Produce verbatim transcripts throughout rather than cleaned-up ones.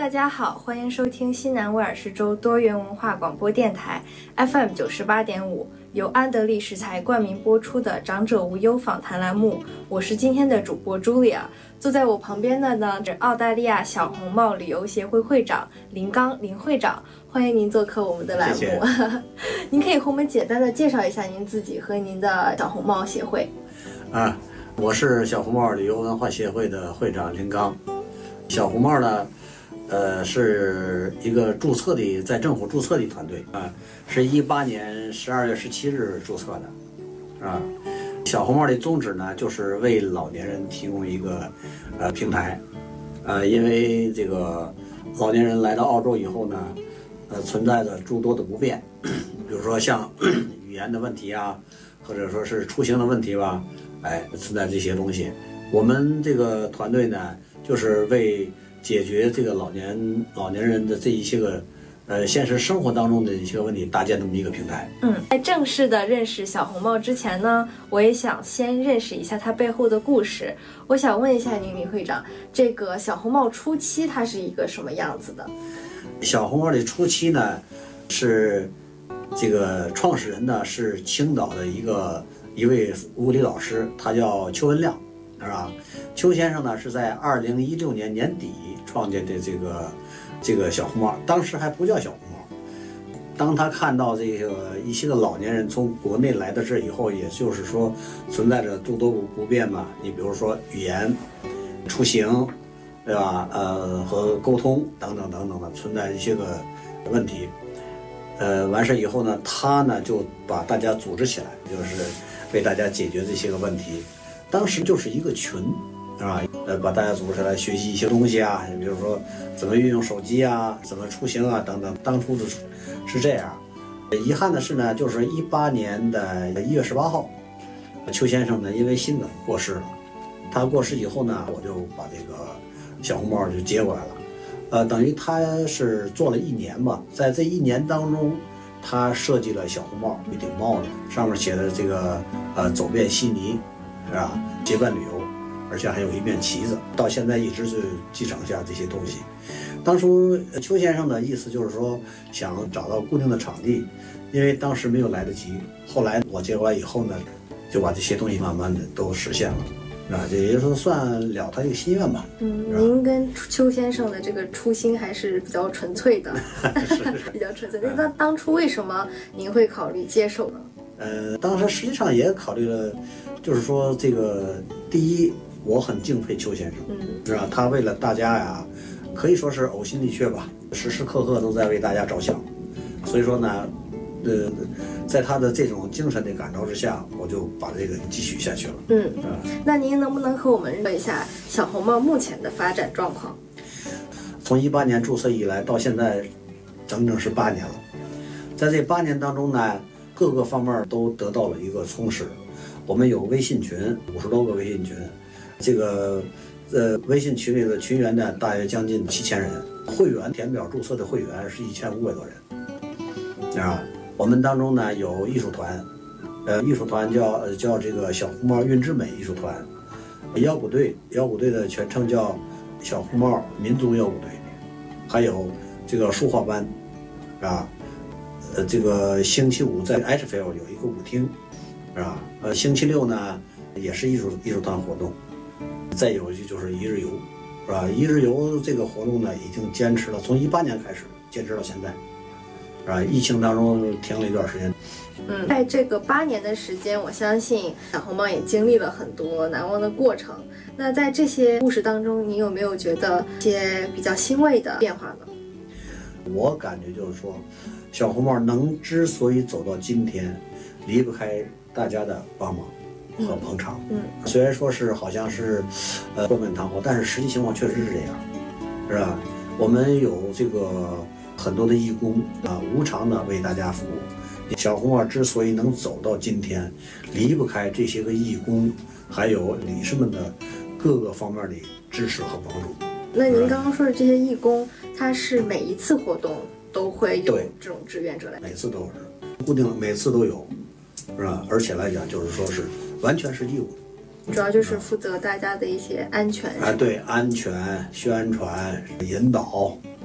大家好，欢迎收听西南威尔士州多元文化广播电台 F M 九十八点五，由安德利食材冠名播出的长者无忧访谈栏目。我是今天的主播 Julia， 坐在我旁边的呢是澳大利亚小红帽旅游协会会长林刚林会长，欢迎您做客我们的栏目。谢谢您可以和我们简单的介绍一下您自己和您的小红帽协会。 啊，我是小红帽旅游文化协会的会长林刚。小红帽呢，呃，是一个注册的，在政府注册的团队啊，是一八年十二月十七日注册的，啊，小红帽的宗旨呢，就是为老年人提供一个呃平台，呃，因为这个老年人来到澳洲以后呢，呃，存在着诸多的不便，比如说像语言的问题啊，或者说是出行的问题吧，哎，存在这些东西。我们这个团队呢，就是为解决这个老年老年人的这一些个，呃，现实生活当中的一些问题，搭建这么一个平台。 嗯，在正式的认识小红帽之前呢，我也想先认识一下它背后的故事。我想问一下您，林会长，这个小红帽初期它是一个什么样子的？ 小红帽的初期呢，是这个创始人呢是青岛的一个一位物理老师，他叫邱文亮。是吧？邱先生呢是在二零一六年年底创建的这个这个小红帽，当时还不叫小红帽。当他看到这个一些个老年人从国内来到这以后，也就是说存在着诸多不便嘛，你比如说语言、出行，对吧？呃，和沟通等等等等的存在一些个问题。呃，完事以后呢，他呢就把大家组织起来，就是为大家解决这些个问题。当时就是一个群，啊，呃，把大家组织来学习一些东西啊，比如说怎么运用手机啊，怎么出行啊等等。当初是是这样。遗憾的是呢，就是一八年的一月十八号，邱先生呢因为心梗过世了。他过世以后呢，我就把这个小红帽就接过来了。呃，等于他是做了一年吧，在这一年当中，他设计了小红帽一顶帽子，上面写的这个呃走遍悉尼。是吧？结伴旅游，而且还有一面旗子，到现在一直是继承下这些东西。当初邱先生的意思就是说，想找到固定的场地，因为当时没有来得及。后来我接过来以后呢，就把这些东西慢慢的都实现了，是吧？这也就是说算了他一个心愿吧。 嗯，您跟邱先生的这个初心还是比较纯粹的， 是是比较纯粹。那当初为什么您会考虑接受呢？ 呃，当时实际上也考虑了，就是说这个第一，我很敬佩邱先生，嗯，是吧？他为了大家呀，可以说是呕心沥血吧，时时刻刻都在为大家着想。所以说呢，呃，在他的这种精神的感召之下，我就把这个继续下去了。 嗯，呃、那您能不能和我们说一下小红帽目前的发展状况？ 从一八年注册以来到现在，整整是八年了。在这八年当中呢，各个方面都得到了一个充实。我们有微信群，五十多个微信群，这个呃微信群里的群员呢，大约将近七千人，会员填表注册的会员是一千五百多人，啊，我们当中呢有艺术团，呃，艺术团叫叫这个小红帽韵之美艺术团，摇鼓队，摇鼓队的全称叫小红帽民族摇鼓队，还有这个书画班，啊。呃，这个星期五在 Ashfield 有一个舞厅，是吧？呃，星期六呢也是艺术艺术团活动，再有就是一日游，是吧？一日游这个活动呢已经坚持了，从一八年开始坚持到现在，是吧？疫情当中停了一段时间。 嗯，在这个八年的时间，我相信小红帽也经历了很多难忘的过程。那在这些故事当中，你有没有觉得一些比较欣慰的变化呢？ 我感觉就是说，小红帽能之所以走到今天，离不开大家的帮忙和捧场。嗯，嗯虽然说是好像是，呃，冠冕堂皇，但是实际情况确实是这样，是吧？我们有这个很多的义工啊，无偿的为大家服务。小红帽之所以能走到今天，离不开这些个义工，还有理事们的各个方面的支持和帮助。 那您刚刚说的这些义工，他是每一次活动都会有这种志愿者来？ 每次都是固定，每次都有，是吧？而且来讲就是说是完全是义务， 主要就是负责大家的一些安全啊，对，安全宣传引导，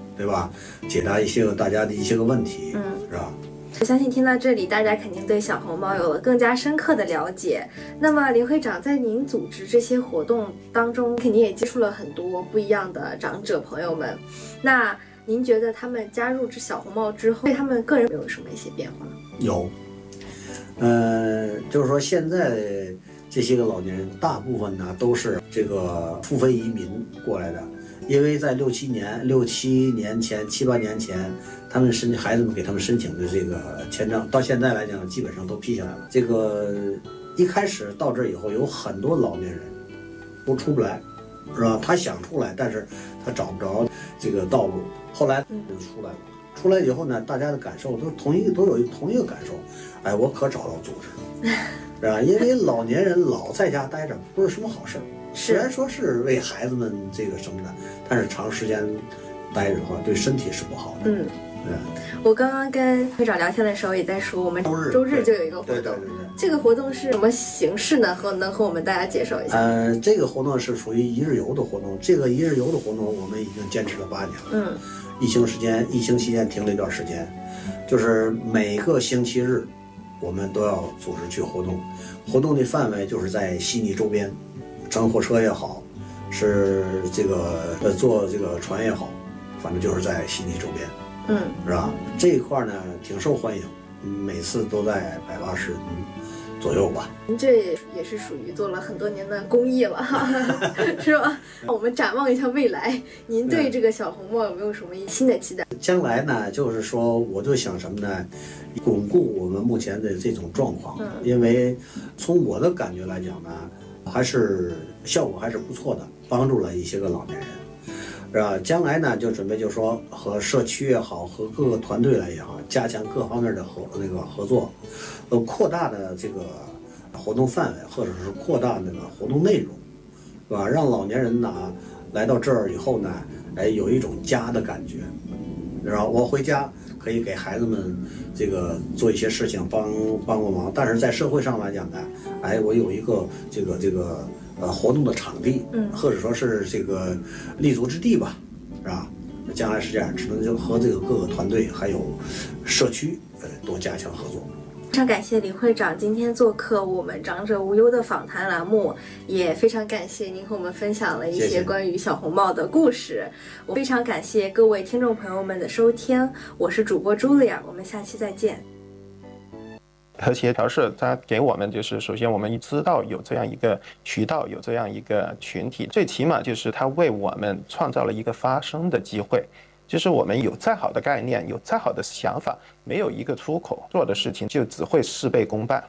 对吧？解答一些个大家的一些个问题， 嗯， 是吧？ 我相信听到这里，大家肯定对小红帽有了更加深刻的了解。那么林会长在您组织这些活动当中，肯定也接触了很多不一样的长者朋友们。那您觉得他们加入这小红帽之后，对他们个人有什么一些变化？ 有，呃，就是说现在这些个老年人，大部分呢都是这个付费移民过来的，因为在六七年、六七年前、七八年前，他们申孩子们给他们申请的这个签证，到现在来讲基本上都批下来了。这个一开始到这以后，有很多老年人都出不来，是吧？他想出来，但是他找不着这个道路。后来就出来了，出来以后呢，大家的感受都同一都有同一个感受，哎，我可找到组织了，是吧？因为老年人老在家待着不是什么好事儿，虽然说是为孩子们这个什么的，但是长时间待着的话，对身体是不好的。 嗯。 对， 我刚刚跟会长聊天的时候也在说，我们周日周日就有一个活动， 对对对对， 这个活动是什么形式呢？和能和我们大家介绍一下？ 呃，这个活动是属于一日游的活动，这个一日游的活动我们已经坚持了八年了。 嗯， 疫情时间，疫情期间停了一段时间，就是每个星期日我们都要组织去活动，活动的范围就是在悉尼周边，乘火车也好，是这个呃坐这个船也好，反正就是在悉尼周边。 嗯， 是吧？这一块呢挺受欢迎，每次都在百八十人左右吧。 您这也是属于做了很多年的公益了，是吧？我们展望一下未来，您对这个小红帽有没有什么新的期待？ 将来呢，就是说，我就想什么呢？巩固我们目前的这种状况， 嗯、 因为从我的感觉来讲呢，还是效果还是不错的，帮助了一些个老年人。是吧？将来呢，就准备就是说和社区也好，和各个团队来也好，加强各方面的合那个合作，呃，扩大的这个活动范围，或者是扩大那个活动内容，是吧？让老年人呢来到这儿以后呢，哎，有一种家的感觉，是吧？我回家可以给孩子们这个做一些事情，帮帮个忙，但是在社会上来讲呢，哎，我有一个这个这个。呃，活动的场地， 嗯，或者说是这个立足之地吧，是吧？将来是这样，只能就和这个各个团队还有社区，呃，多加强合作。 非常感谢林会长今天做客我们长者无忧的访谈栏目，也非常感谢您和我们分享了一些关于小红帽的故事。谢谢。我非常感谢各位听众朋友们的收听，我是主播茱莉亚，我们下期再见。 和谐调试，它给我们就是首先我们知道有这样一个渠道，有这样一个群体，最起码就是它为我们创造了一个发声的机会。就是我们有再好的概念，有再好的想法，没有一个出口，做的事情就只会事倍功半。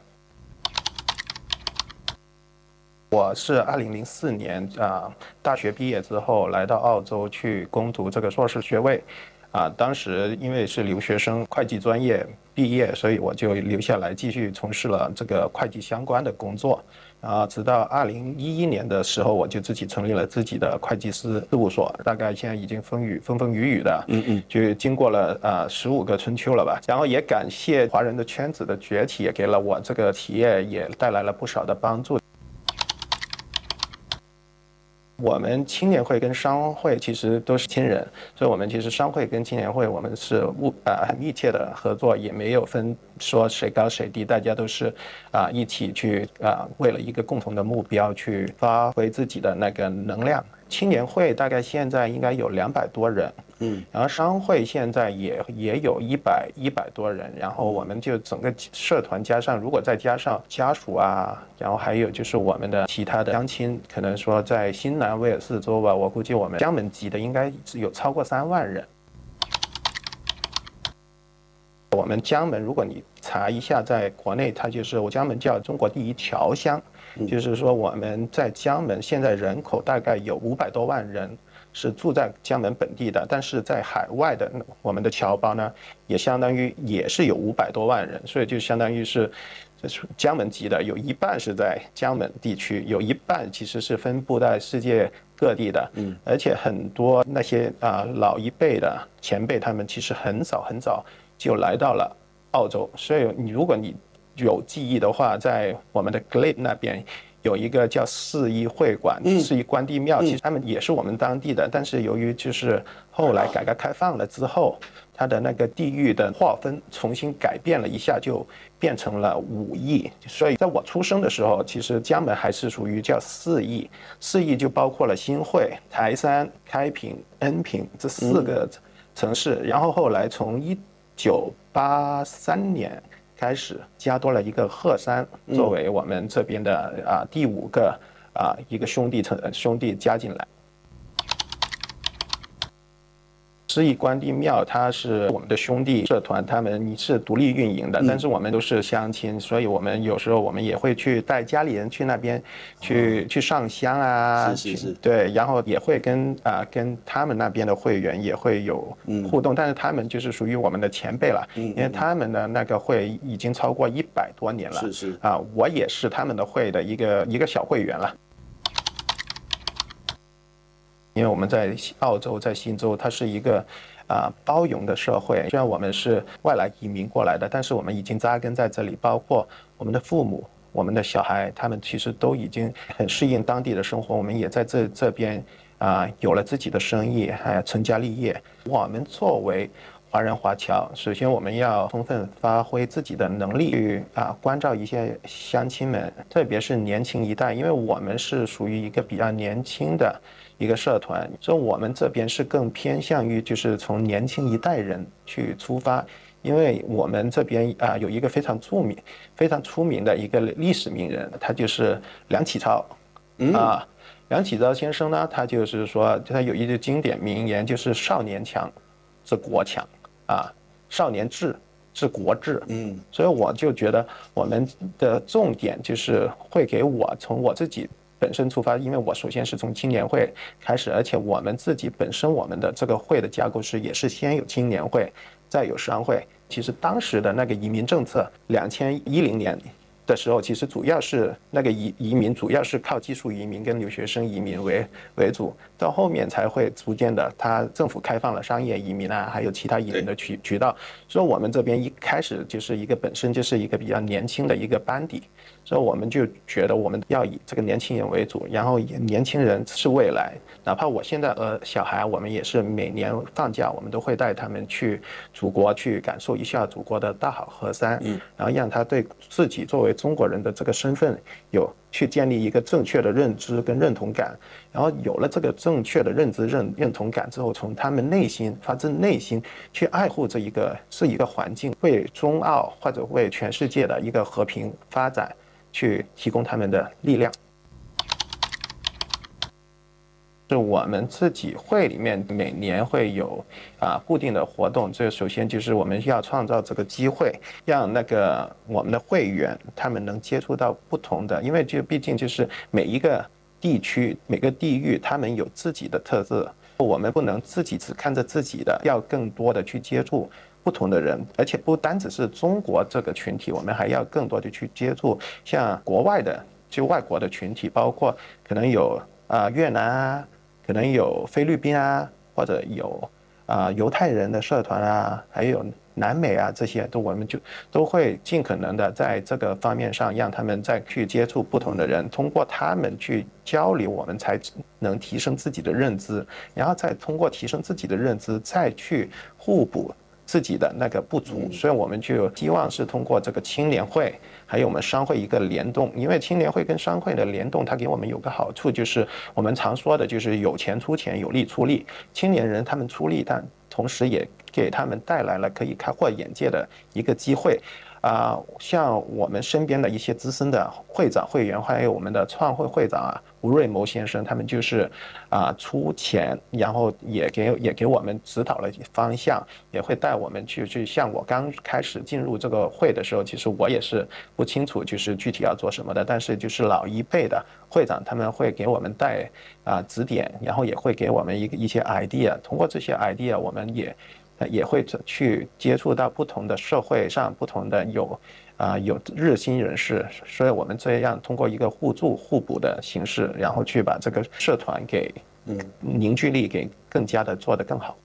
我是二零零四年啊大学毕业之后来到澳洲去攻读这个硕士学位。啊，当时因为是留学生，会计专业毕业，所以我就留下来继续从事了这个会计相关的工作。啊，直到二零一一年的时候，我就自己成立了自己的会计师事务所，大概现在已经风雨风风雨雨的，嗯嗯，就经过了啊十五个春秋了吧。然后也感谢华人的圈子的崛起，也给了我这个企业也带来了不少的帮助。我们青年会跟商会其实都是亲人，所以我们其实商会跟青年会我们是务呃很密切的合作，也没有分说谁高谁低，大家都是啊、呃、一起去啊、呃、为了一个共同的目标去发挥自己的那个能量。青年会大概现在应该有两百多人，嗯，然后商会现在也也有一百一百多人，然后我们就整个社团加上，如果再加上家属啊，然后还有就是我们的其他的乡亲，可能说在新南威尔士州吧，我估计我们江门籍的应该有超过三万人。我们江门，如果你查一下，在国内它就是我江门叫中国第一侨乡。就是说我们在江门现在人口大概有五百多万人是住在江门本地的，但是在海外的我们的侨胞呢，也相当于也是有五百多万人，所以就相当于是江门籍的有一半是在江门地区，有一半其实是分布在世界各地的，嗯，而且很多那些啊老一辈的前辈，他们其实很早很早就来到了澳洲，所以你如果你有记忆的话，在我们的 Glade 那边有一个叫四一会馆、四一关帝庙，其实他们也是我们当地的，但是由于就是后来改革开放了之后，它的那个地域的划分重新改变了一下，就变成了五邑。所以在我出生的时候，其实江门还是属于叫四邑，四邑就包括了新会、台山、开平、恩平这四个城市。然后后来从一九八三年开始，加多了一个鹤山，作为我们这边的啊第五个啊一个兄弟城兄弟加进来。四一关帝庙，它是我们的兄弟社团，他们是独立运营的，但是我们都是乡亲，所以我们有时候我们也会去带家里人去那边去、哦、去上香啊， 是是是， 对，然后也会跟啊、呃、跟他们那边的会员也会有互动，嗯、但是他们就是属于我们的前辈了，嗯、因为他们的那个会已经超过一百多年了， 是是啊，我也是他们的会的一个一个小会员了。因为我们在澳洲，在新州，它是一个啊、呃、包容的社会。虽然我们是外来移民过来的，但是我们已经扎根在这里，包括我们的父母、我们的小孩，他们其实都已经很适应当地的生活。我们也在这这边啊、呃、有了自己的生意，还有成家立业。我们作为华人华侨，首先我们要充分发挥自己的能力去啊关照一些乡亲们，特别是年轻一代，因为我们是属于一个比较年轻的一个社团，所以我们这边是更偏向于就是从年轻一代人去出发，因为我们这边啊有一个非常著名、非常出名的一个历史名人，他就是梁启超，啊，梁启超先生呢，他就是说他有一句经典名言，就是少年强则国强，啊，少年智治国治，嗯，所以我就觉得我们的重点就是会给我从我自己本身出发，因为我首先是从青年会开始，而且我们自己本身我们的这个会的架构是也是先有青年会，再有商会。其实当时的那个移民政策，两千一零年的时候，其实主要是那个移移民主要是靠技术移民跟留学生移民为为主，到后面才会逐渐的，他政府开放了商业移民啊，还有其他移民的渠渠道。所以我们这边一开始就是一个本身就是一个比较年轻的一个班底。所以我们就觉得我们要以这个年轻人为主，然后年轻人是未来。哪怕我现在呃小孩，我们也是每年放假，我们都会带他们去祖国去感受一下祖国的大好河山，嗯，然后让他对自己作为中国人的这个身份有去建立一个正确的认知跟认同感。然后有了这个正确的认知认认同感之后，从他们内心发自内心去爱护这一个是一个环境，为中澳或者为全世界的一个和平发展去提供他们的力量。是我们自己会里面每年会有啊固定的活动，这首先就是我们要创造这个机会，让那个我们的会员他们能接触到不同的，因为就毕竟就是每一个地区每个地域他们有自己的特色，我们不能自己只看着自己的，要更多的去接触不同的人，而且不单只是中国这个群体，我们还要更多的去接触像国外的就外国的群体，包括可能有啊、呃、越南啊，可能有菲律宾啊，或者有啊、呃、犹太人的社团啊，还有南美啊，这些都我们就都会尽可能的在这个方面上让他们再去接触不同的人，通过他们去交流，我们才能提升自己的认知，然后再通过提升自己的认知，再去互补自己的那个不足。所以我们就希望是通过这个青年会还有我们商会一个联动，因为青年会跟商会的联动，它给我们有个好处，就是我们常说的就是有钱出钱，有力出力。青年人他们出力，但同时也给他们带来了可以开阔眼界的一个机会。啊、呃，像我们身边的一些资深的会长、会员，还有我们的创会会长啊，吴瑞谋先生，他们就是啊、呃、出钱，然后也给也给我们指导了方向，也会带我们去去。像我刚开始进入这个会的时候，其实我也是不清楚就是具体要做什么的，但是就是老一辈的会长他们会给我们带啊、呃、指点，然后也会给我们一个一些 idea， 通过这些 idea， 我们也。也会去接触到不同的社会上不同的有啊、呃、有热心人士，所以我们这样通过一个互助互补的形式，然后去把这个社团给嗯凝聚力给更加的做得更好。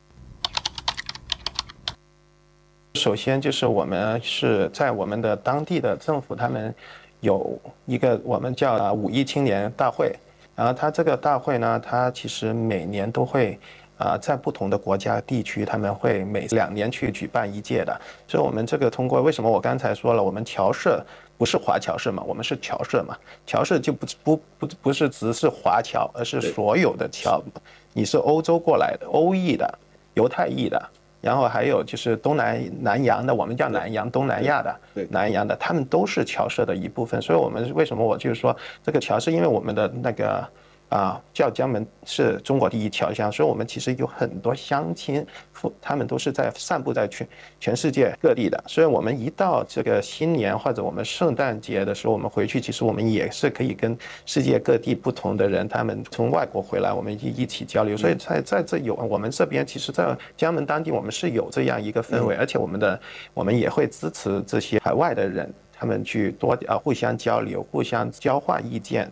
首先就是我们是在我们的当地的政府他们有一个我们叫啊五一青年大会，然后它这个大会呢，它其实每年都会啊在不同的国家地区，他们会每两年去举办一届的。所以我们这个通过为什么我刚才说了，我们侨社不是华侨社嘛，我们是侨社嘛，侨社就不不不不是只是华侨，而是所有的侨，你是欧洲过来的、欧裔的、犹太裔的。然后还有就是东南南洋的，我们叫南洋，东南亚的，南洋的，他们都是侨社的一部分。所以我们为什么我就是说这个侨是因为我们的那个啊叫江门是中国第一侨乡，所以我们其实有很多乡亲，他们都是在散布在全全世界各地的。所以我们一到这个新年或者我们圣诞节的时候，我们回去，其实我们也是可以跟世界各地不同的人，他们从外国回来，我们一一起交流。所以在在这有我们这边，其实在江门当地，我们是有这样一个氛围，而且我们的我们也会支持这些海外的人，他们去多啊互相交流，互相交换意见。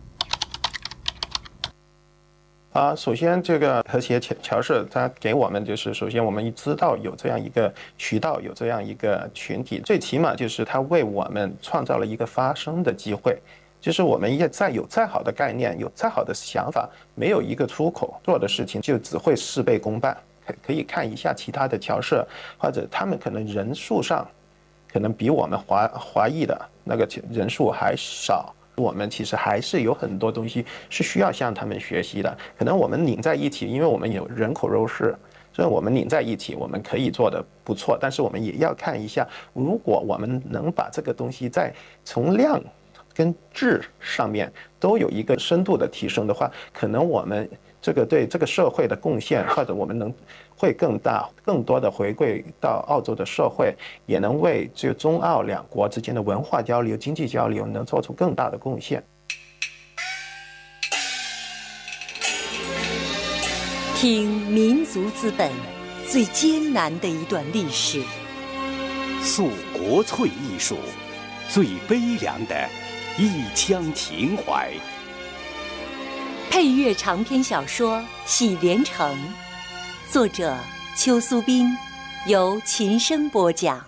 啊，首先这个和谐侨社，它给我们就是，首先我们知道有这样一个渠道，有这样一个群体，最起码就是它为我们创造了一个发声的机会。就是我们也再有再好的概念，有再好的想法，没有一个出口，做的事情就只会事倍功半。可可以看一下其他的侨社，或者他们可能人数上，可能比我们华华裔的那个人数还少。我们其实还是有很多东西是需要向他们学习的。可能我们拧在一起，因为我们有人口优势，所以我们拧在一起，我们可以做得不错。但是我们也要看一下，如果我们能把这个东西在从量跟质上面都有一个深度的提升的话，可能我们这个对这个社会的贡献，或者我们能会更大，更多的回归到澳洲的社会，也能为就中澳两国之间的文化交流、经济交流能做出更大的贡献。 听民族资本最艰难的一段历史， 诉国粹艺术最悲凉的一腔情怀。 配乐长篇小说《喜连城》，作者邱苏斌，由秦声播讲。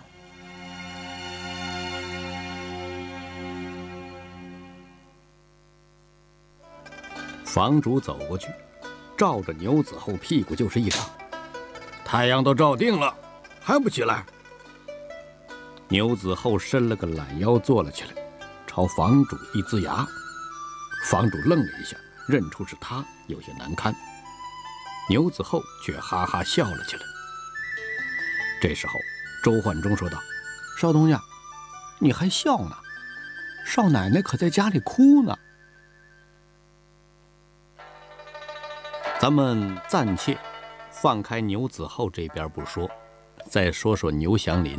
房主走过去，照着牛子厚屁股就是一掌。太阳都照定了，还不起来？牛子厚伸了个懒腰，坐了起来，朝房主一呲牙。房主愣了一下，认出是他，有些难堪。牛子厚却哈哈笑了起来。这时候，周焕中说道：“少东家，你还笑呢？少奶奶可在家里哭呢。”咱们暂且放开牛子厚这边不说，再说说牛祥林。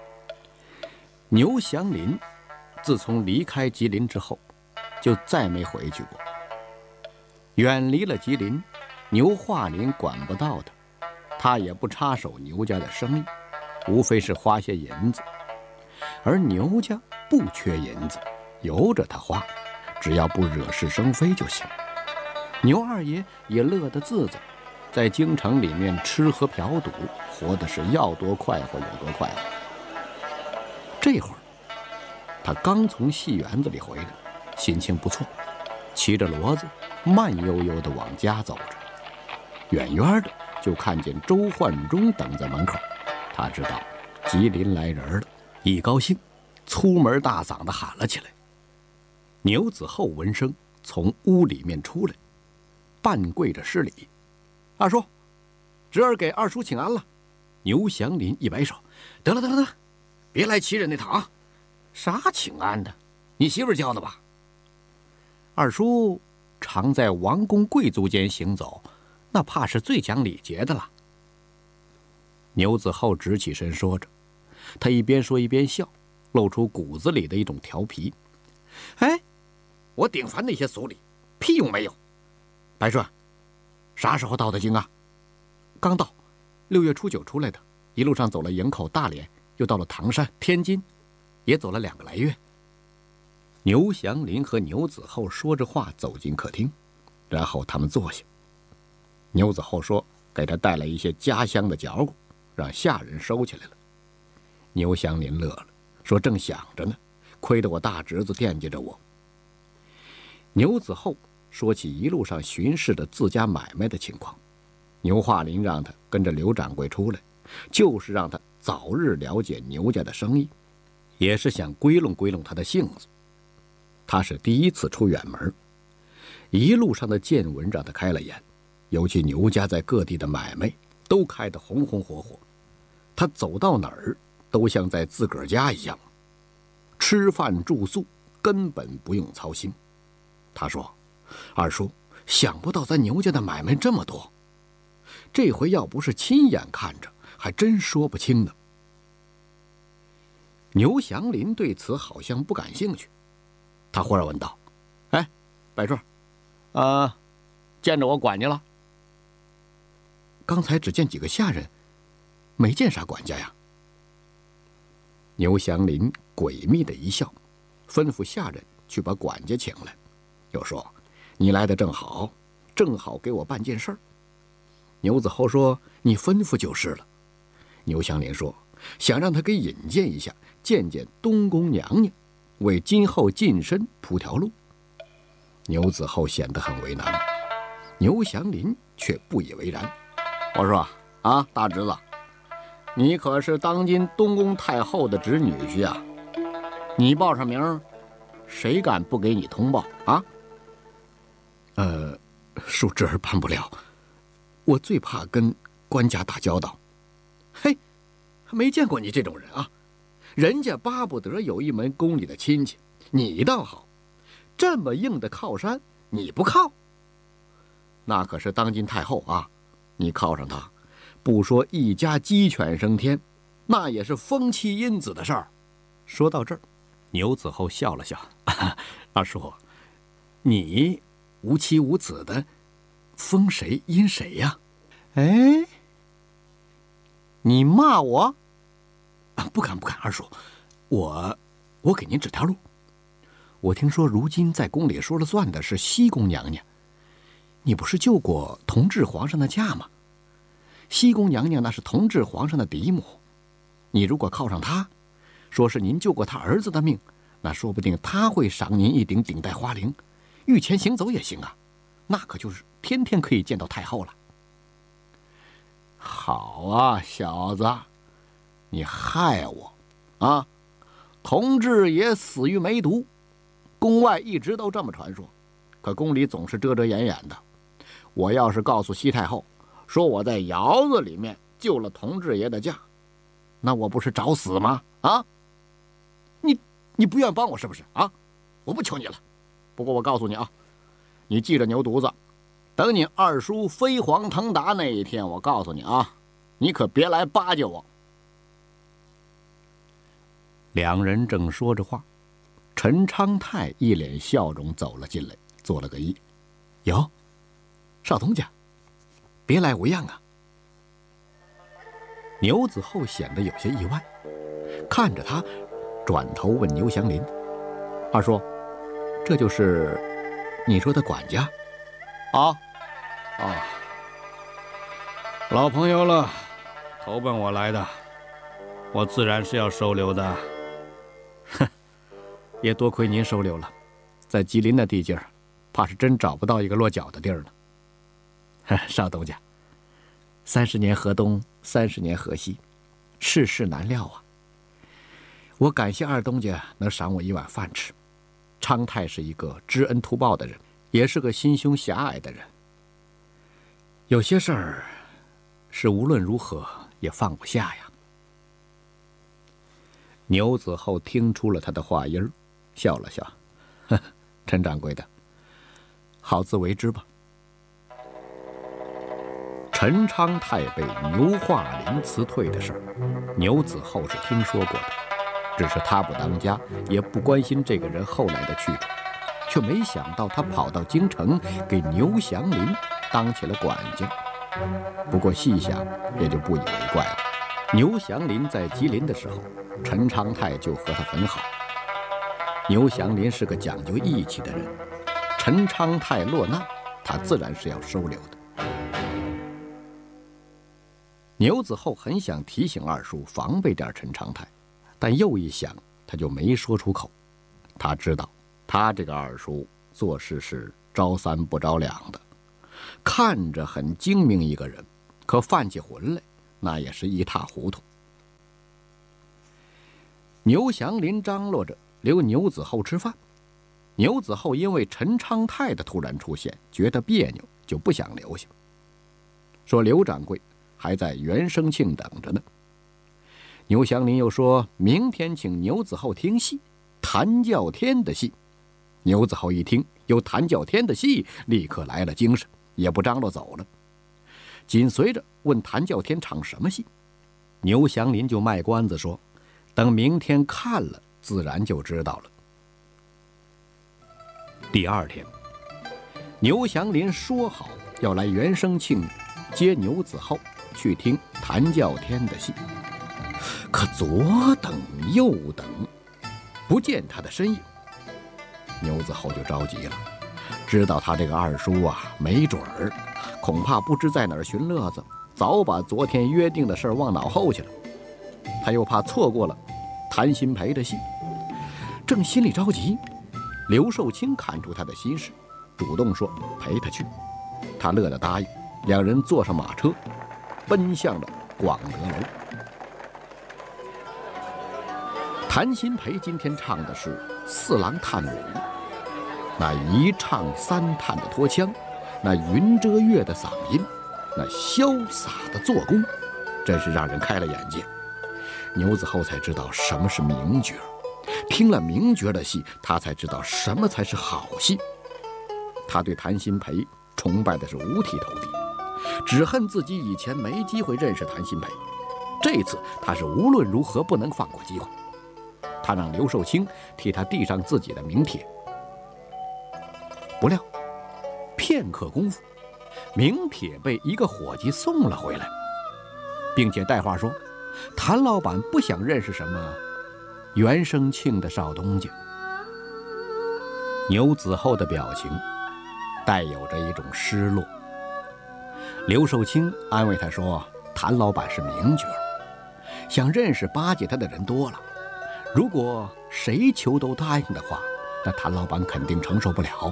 牛祥林自从离开吉林之后，就再没回去过。远离了吉林，牛化林管不到他，他也不插手牛家的生意，无非是花些银子。而牛家不缺银子，由着他花，只要不惹是生非就行。牛二爷也乐得自在，在京城里面吃喝嫖赌，活的是要多快活有多快活。这会儿，他刚从戏园子里回来，心情不错，骑着骡子慢悠悠地往家走着。远远的就看见周焕中等在门口，他知道吉林来人了，一高兴，粗门大嗓地喊了起来。牛子厚闻声从屋里面出来，半跪着施礼：“二叔，侄儿给二叔请安了。”牛祥林一摆手：“得了得了得了，别来欺人那套啊！啥请安的？你媳妇教的吧？二叔常在王公贵族间行走，那怕是最讲礼节的了。”牛子厚直起身说着，他一边说一边笑，露出骨子里的一种调皮。“哎，我顶烦那些俗礼，屁用没有。白顺，啥时候到的京啊？”“刚到，六月初九出来的，一路上走了营口、大连，又到了唐山、天津，也走了两个来月。”牛祥林和牛子厚说着话走进客厅，然后他们坐下。牛子厚说给他带来一些家乡的嚼骨，让下人收起来了。牛祥林乐了，说正想着呢， 亏得我大侄子惦记着我。牛子厚说起一路上巡视的自家买卖的情况，牛化林让他跟着刘掌柜出来，就是让他早日了解牛家的生意，也是想归拢归拢他的性子。他是第一次出远门，一路上的见闻让他开了眼，尤其牛家在各地的买卖都开得红红火火，他走到哪儿都像在自个儿家一样，吃饭住宿根本不用操心。他说：“二叔，想不到咱牛家的买卖这么多，这回要不是亲眼看着，还真说不清呢。”牛祥林对此好像不感兴趣，他忽然问道：“哎，百顺，呃，见着我管家了？刚才只见几个下人，没见啥管家呀。”牛祥林诡秘的一笑，吩咐下人去把管家请来，又说：“你来的正好，正好给我办件事儿。”牛子厚说：“你吩咐就是了。”牛祥林说：“想让他给引荐一下，见见东宫娘娘，为今后晋升铺条路。”牛子厚显得很为难，牛祥林却不以为然。我说：“啊，大侄子，你可是当今东宫太后的侄女婿啊，你报上名，谁敢不给你通报啊？”呃，恕侄儿办不了，我最怕跟官家打交道。嘿，没见过你这种人啊！人家巴不得有一门宫里的亲戚，你倒好，这么硬的靠山你不靠？那可是当今太后啊，你靠上她，不说一家鸡犬升天，那也是封妻荫子的事儿。说到这儿，牛子厚笑了笑：“二叔，你无妻无子的，封谁荫谁呀？”哎，你骂我？啊，不敢不敢，二叔，我我给您指条路。我听说如今在宫里说了算的是西宫娘娘，你不是救过同治皇上的驾吗？西宫娘娘那是同治皇上的嫡母，你如果靠上她，说是您救过他儿子的命，那说不定他会赏您一顶顶戴花翎，御前行走也行啊，那可就是天天可以见到太后了。好啊，小子，你害我啊！同治也死于梅毒，宫外一直都这么传说，可宫里总是遮遮掩掩的。我要是告诉西太后，说我在窑子里面救了同治爷的驾，那我不是找死吗？啊！你你不愿帮我是不是啊？我不求你了。不过我告诉你啊，你记着牛犊子，等你二叔飞黄腾达那一天，我告诉你啊，你可别来巴结我。两人正说着话，陈昌泰一脸笑容走了进来，做了个揖：“哟，少东家，别来无恙啊。”牛子厚显得有些意外，看着他，转头问牛祥林：“二叔，这就是你说的管家？”“啊，啊，老朋友了，投奔我来的，我自然是要收留的。”“哼，也多亏您收留了，在吉林那地界儿，怕是真找不到一个落脚的地儿了。”“少东家，三十年河东，三十年河西，世事难料啊。我感谢二东家能赏我一碗饭吃。昌泰是一个知恩图报的人，也是个心胸狭隘的人。有些事儿是无论如何也放不下呀。”牛子厚听出了他的话音儿，笑了笑：“呵呵，陈掌柜的，好自为之吧。”陈昌泰被牛化林辞退的事儿，牛子厚是听说过的，只是他不当家，也不关心这个人后来的去处，却没想到他跑到京城给牛祥林当起了管家。不过细想也就不以为怪了。牛祥林在吉林的时候，陈昌泰就和他很好。牛祥林是个讲究义气的人，陈昌泰落难，他自然是要收留的。牛子厚很想提醒二叔防备点陈昌泰，但又一想，他就没说出口， 他知道他这个二叔做事是招三不着两的，看着很精明一个人，可犯起浑来那也是一塌糊涂。牛祥林张罗着留牛子厚吃饭，牛子厚因为陈昌泰的突然出现觉得别扭，就不想留下，说刘掌柜还在袁生庆等着呢。牛祥林又说明天请牛子厚听戏，谭叫天的戏。牛子厚一听有谭叫天的戏，立刻来了精神，也不张罗走了，紧随着问谭叫天唱什么戏。牛祥林就卖关子说等明天看了自然就知道了。第二天，牛祥林说好要来袁生庆接牛子厚去听谭叫天的戏，可左等右等不见他的身影。牛子厚就着急了，知道他这个二叔啊没准儿恐怕不知在哪儿寻乐子，早把昨天约定的事忘脑后去了。他又怕错过了谭鑫培的戏，正心里着急，刘寿清看出他的心事，主动说陪他去。他乐得答应，两人坐上马车奔向了广德楼。谭鑫培今天唱的是四郎探母，那一唱三探的拖腔，那云遮月的嗓音，那潇洒的做工，真是让人开了眼界。牛子厚才知道什么是名角，听了名角的戏，他才知道什么才是好戏。他对谭鑫培崇拜的是五体投地，只恨自己以前没机会认识谭鑫培，这次他是无论如何不能放过机会。他让刘寿清替他递上自己的名帖，不料片刻功夫，名帖被一个伙计送了回来，并且带话说谭老板不想认识什么袁生庆的少东家。牛子厚的表情带有着一种失落。刘寿清安慰他说谭老板是名角，想认识巴结他的人多了，如果谁求都答应的话，那谭老板肯定承受不了。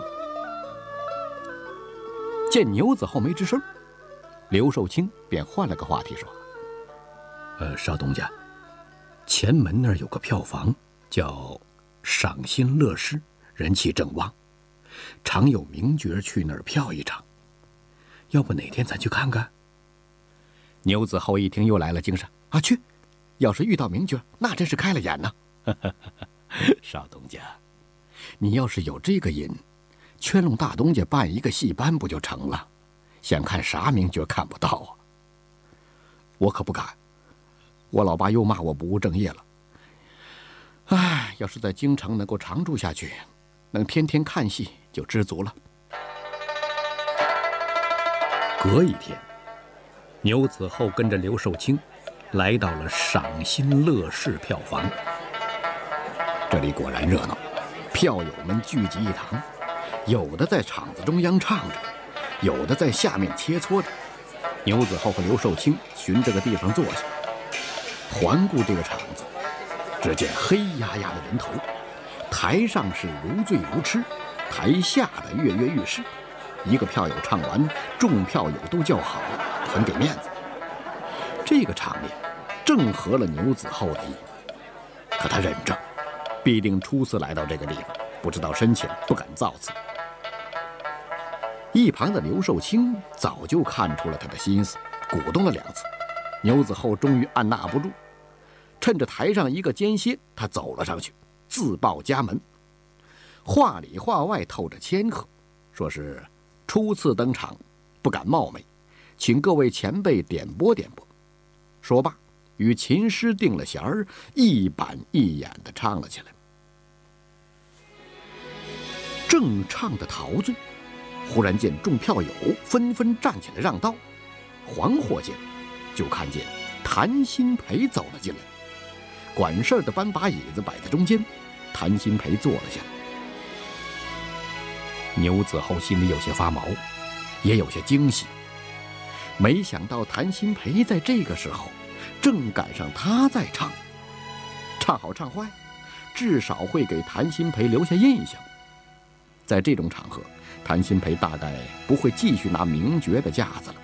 见牛子厚没吱声，刘寿清便换了个话题说呃，少东家，前门那儿有个票房叫赏心乐事，人气正旺，常有名角去那儿票一场，要不哪天咱去看看？牛子厚一听又来了精神啊，去！要是遇到名角，那真是开了眼呢。少东家，你要是有这个瘾，圈拢大东家办一个戏班不就成了？想看啥名角看不到啊？我可不敢，我老爸又骂我不务正业了。唉，要是在京城能够常住下去，能天天看戏就知足了。隔一天，牛子厚跟着刘寿清来到了赏心乐事票房。这里果然热闹，票友们聚集一堂，有的在场子中央唱着，有的在下面切磋着。牛子厚和刘寿清寻这个地方坐下，环顾这个场子，只见黑压压的人头，台上是如醉如痴，台下的跃跃欲试。一个票友唱完，众票友都叫好，很给面子。这个场面正合了牛子厚的意，可他忍着，必定初次来到这个地方，不知道深浅，不敢造次。一旁的刘寿清早就看出了他的心思，鼓动了两次。牛子厚终于按捺不住，趁着台上一个间歇，他走了上去，自报家门，话里话外透着谦和，说是初次登场，不敢冒昧，请各位前辈点拨点拨。说罢，与琴师定了弦儿，一板一眼地唱了起来。正唱得陶醉，忽然见众票友纷纷站起来让道，惶惑间就看见谭鑫培走了进来，管事的搬把椅子摆在中间，谭鑫培坐了下来。牛子厚心里有些发毛，也有些惊喜，没想到谭鑫培在这个时候正赶上他在唱，唱好唱坏， 至少会给谭鑫培留下印象。在这种场合，谭鑫培大概不会继续拿名角的架子了。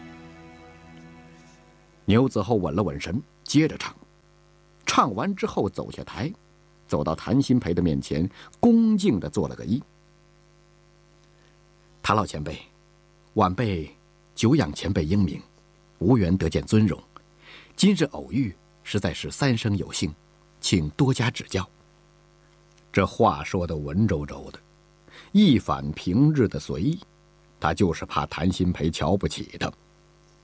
牛子厚稳了稳神，接着唱。唱完之后走下台，走到谭鑫培的面前，恭敬地做了个揖。谭老前辈，晚辈久仰前辈英明，无缘得见尊荣，今日偶遇，实在是三生有幸，请多加指教。这话说得文绉绉的，一反平日的随意，他就是怕谭鑫培瞧不起他，